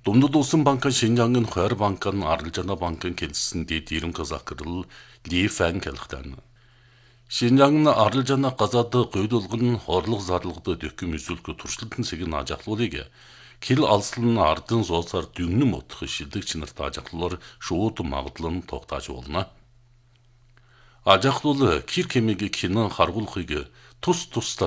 Думдуд улсын банкын Шинжаангийн Хойр банкын Аралжана банкын келсэн дэд ирэн казакрыл Ли Фэн келхтан. Шинжаангын Аралжана газад гуйлуулгын хорлог зарлагд дөкөм үзүүлэх туршилтын сэгэн ажахлуулыг кил алслын ардын зоосаар дүнгэн утх шилдэгч нарт ажахлуулар шууд магадлан тогтоож болно. Ажахлуул кир кемиг кино харгуулахыг тус тусдаа